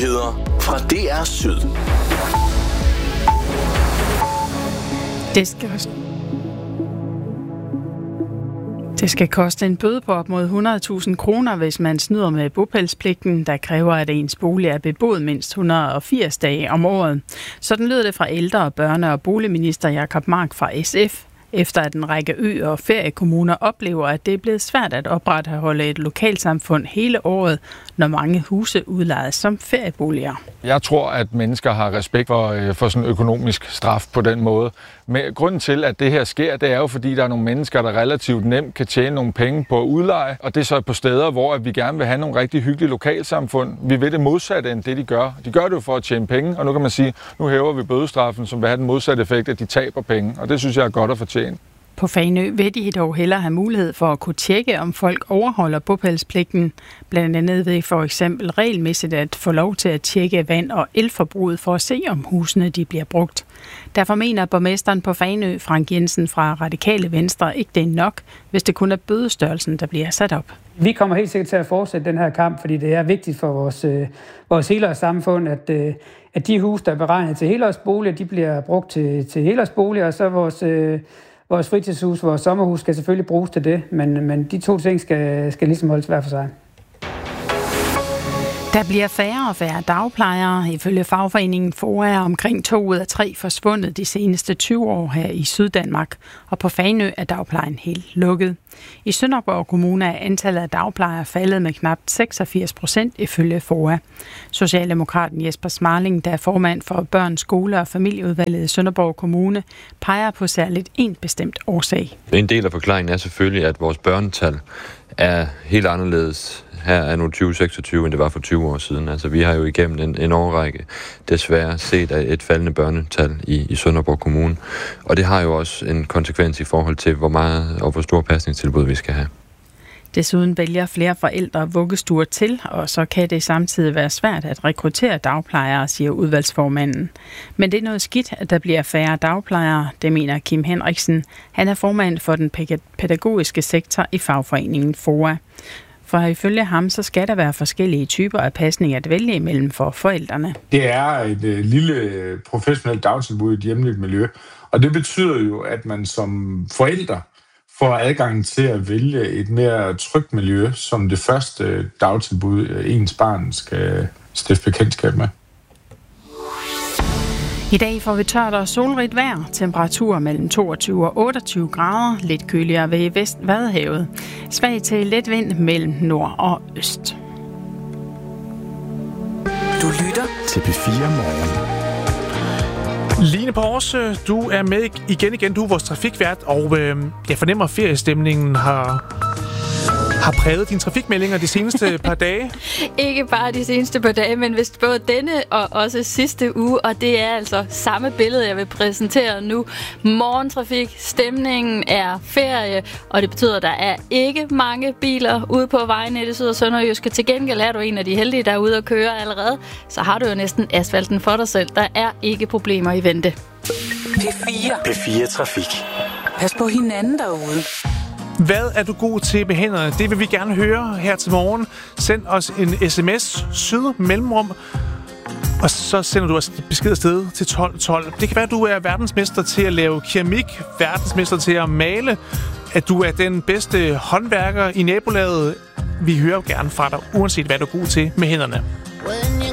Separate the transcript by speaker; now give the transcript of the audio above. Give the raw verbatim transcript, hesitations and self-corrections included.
Speaker 1: Nyheder fra D R Syd.
Speaker 2: Det skal, det skal koste en bøde på op mod hundrede tusind kroner, hvis man snyder med bopælspligten, der kræver, at ens bolig er beboet mindst et hundrede og firs dage om året. Sådan lød det fra ældre-, børne- og boligminister Jacob Mark fra S F, efter at en række ø- og feriekommuner oplever, at det er blevet svært at opretholde et lokalsamfund hele året, når mange huse udlejes som ferieboliger.
Speaker 3: Jeg tror, at mennesker har respekt for, for sådan økonomisk straf på den måde. Men grunden til, at det her sker, det er jo, fordi der er nogle mennesker, der relativt nemt kan tjene nogle penge på udleje, og det er så på steder, hvor vi gerne vil have nogle rigtig hyggelige lokalsamfund. Vi vil det modsatte end det, de gør. De gør det jo for at tjene penge, og nu kan man sige, nu hæver vi bødestraffen, som vil have den modsatte effekt, at de taber penge, og det synes jeg er godt at fortjene.
Speaker 2: På Fanø vil de dog hellere have mulighed for at kunne tjekke, om folk overholder bopælspligten. Blandt andet ved for eksempel regelmæssigt at få lov til at tjekke vand- og elforbruget for at se, om husene de bliver brugt. Derfor mener borgmesteren på Fanø, Frank Jensen fra Radikale Venstre, ikke det er nok, hvis det kun er bødestørrelsen, der bliver sat op.
Speaker 4: Vi kommer helt sikkert til at fortsætte den her kamp, fordi det er vigtigt for vores, øh, vores helårssamfund, at, øh, at de huse, der er beregnet til helårsboliger, de bliver brugt til, til helårsboliger, og så vores... Øh, Vores fritidshus, vores sommerhus skal selvfølgelig bruges til det, men, men de to ting skal, skal ligesom holdes hver for sig.
Speaker 2: Der bliver færre og færre dagplejere. Ifølge fagforeningen FOA er omkring to ud af tre forsvundet de seneste tyve år her i Syddanmark, og på Fanø er dagplejen helt lukket. I Sønderborg Kommune er antallet af dagplejere faldet med knap seksogfirs procent ifølge FOA. Socialdemokraten Jesper Smarling, der er formand for børn, skole og familieudvalget i Sønderborg Kommune, peger på særligt en bestemt årsag.
Speaker 5: En del af forklaringen er selvfølgelig, at vores børnetal er helt anderledes her er nu tyve seksogtyve, end det var for tyve år siden. Altså, vi har jo igennem en, en årrække desværre set et faldende børnetal i, i Sønderborg Kommune. Og det har jo også en konsekvens i forhold til, hvor meget og hvor stor pasningstilbud vi skal have.
Speaker 2: Desuden vælger flere forældre vuggestuer til, og så kan det samtidig være svært at rekruttere dagplejere, siger udvalgsformanden. Men det er noget skidt, at der bliver færre dagplejere, det mener Kim Henriksen. Han er formand for den pædagogiske sektor i fagforeningen FOA. For ifølge ham, så skal der være forskellige typer af pasning at vælge imellem for forældrene.
Speaker 6: Det er et øh, lille professionelt dagtilbud i et hjemligt miljø, og det betyder jo, at man som forælder får adgang til at vælge et mere trygt miljø, som det første dagtilbud, ens barn skal stifte bekendtskab med.
Speaker 2: I dag får vi tørt og solrigt vejr. Temperaturer mellem toogtyve og otteogtyve grader. Lidt køligere ved vest Vadehavet. Svag til let vind mellem nord og øst.
Speaker 1: Du lytter til P fire Morgen.
Speaker 7: Line Porse, du er med igen igen. Du er vores trafikvært, og øh, jeg fornemmer, at feriestemningen har, har præget dine trafikmeldinger de seneste par dage.
Speaker 8: Ikke bare de seneste par dage, men vist både denne og også sidste uge, og det er altså samme billede, jeg vil præsentere nu. Morgentrafik, stemningen er ferie, og det betyder, at der er ikke mange biler ude på vejene i det syd- og sønderjyske. Til gengæld er du en af de heldige, der er ude at køre allerede, så har du jo næsten asfalten for dig selv. Der er ikke problemer i vente.
Speaker 1: P fire. P fire Trafik. Pas på hinanden derude.
Speaker 7: Hvad er du god til med hænderne? Det vil vi gerne høre her til morgen. Send os en sms, syd mellemrum, og så sender du os besked afsted til tolv tolv. Det kan være, at du er verdensmester til at lave keramik, verdensmester til at male, at du er den bedste håndværker i nabolaget. Vi hører gerne fra dig, uanset hvad du er god til med hænderne.